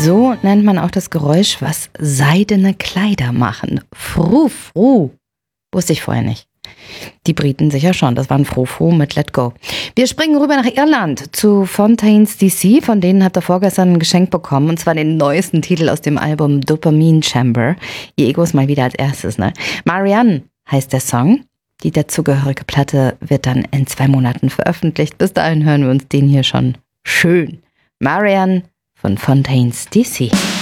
So nennt man auch das Geräusch, was seidene Kleider machen. Frou-frou. Wusste ich vorher nicht. Die Briten sicher schon, das war ein Frou-frou mit Let Go. Wir springen rüber nach Irland zu Fontaines DC, von denen habt ihr vorgestern ein Geschenk bekommen, und zwar den neuesten Titel aus dem Album Dopamine Chamber. Ihr Ego ist mal wieder als erstes, ne? Marianne heißt der Song. Die dazugehörige Platte wird dann in 2 Monaten veröffentlicht. Bis dahin hören wir uns den hier schon schön. Marianne von Fontaines DC.